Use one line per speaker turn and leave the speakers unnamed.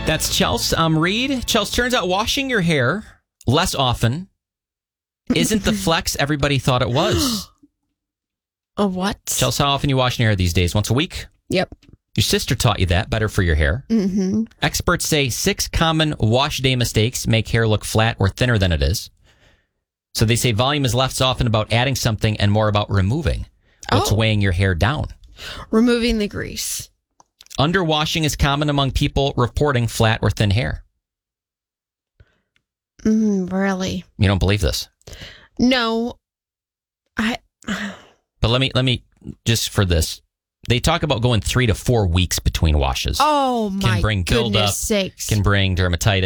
That's Chelsea. I'm Reed. Chelsea, turns out washing your hair less often isn't the flex everybody thought it was.
A what?
Chelsea, how often you wash your hair these days? Once a week?
Yep.
Your sister taught you that. Better for your hair.
Mm-hmm.
Experts say 6 common wash day mistakes make hair look flat or thinner than it is. So they say volume is less often about adding something and more about removing what's weighing your hair down.
Removing the grease.
Underwashing is common among people reporting flat or thin hair.
Really?
You don't believe this?
No.
But let me just for this. They talk about going 3 to 4 weeks between washes.
Oh my
can bring buildup,
goodness sakes.
can bring dermatitis.